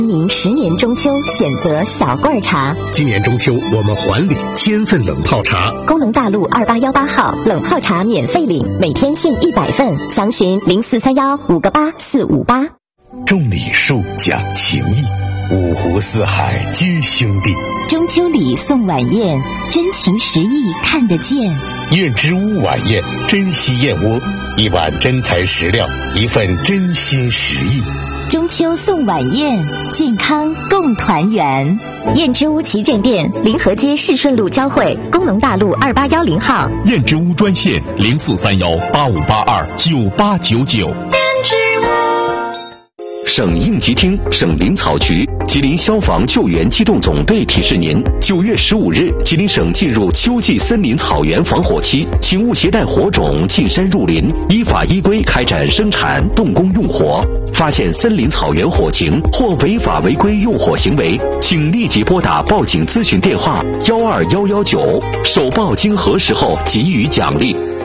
您10年中秋选择小罐茶。 今年中秋我们还礼1000份冷泡茶。 工农大路2818号冷泡茶免费领，每天限100份，详询0431-58458。 种礼树讲情义，五湖四海皆兄弟。 中秋礼送晚宴，真情实意看得见。 燕之屋晚宴，珍稀燕窝，一碗真材实料，一份真心实意。 中秋送晚宴，健康共团圆。燕之屋旗舰店，临河街市顺路交汇，工农大路2810号。 燕之屋专线0431-8582-9899。省应急厅、省林草局、吉林消防救援机动总队提示您：9月15日，吉林省进入秋季森林草原防火期，请勿携带火种进山入林，依法依规开展生产、动工用火。发现森林草原火情或违法违规用火行为，请立即拨打报警咨询电话12119，首报经核实后给予奖励。